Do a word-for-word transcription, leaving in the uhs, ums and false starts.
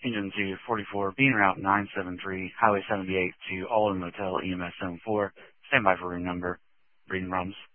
Engine two forty-four, being route nine seven three, Highway seventy-eight to Alden Motel, E M S seven four. Stand by for room number. Breathing problems.